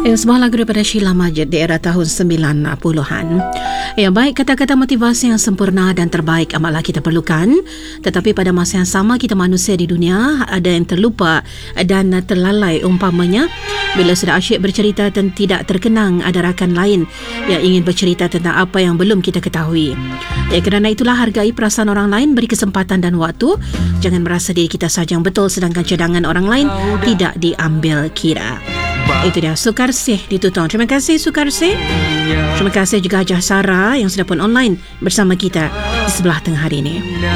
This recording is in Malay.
Sebuah lagu daripada Sheila Majid di era tahun 90-an. Baik, kata-kata motivasi yang sempurna dan terbaik amatlah kita perlukan. Tetapi pada masa yang sama, kita manusia di dunia ada yang terlupa dan terlalai. Umpamanya, bila sudah asyik bercerita dan tidak terkenang, ada rakan lain yang ingin bercerita tentang apa yang belum kita ketahui. Kerana itulah, hargai perasaan orang lain, beri kesempatan dan waktu. Jangan merasa diri kita saja yang betul sedangkan cadangan orang lain tidak diambil kira. Itu dia Sukarsih di Tutong. Terima kasih Sukarsih. Terima kasih juga Hajah Sarah yang sudah pun online bersama kita di sebelah tengah hari ini.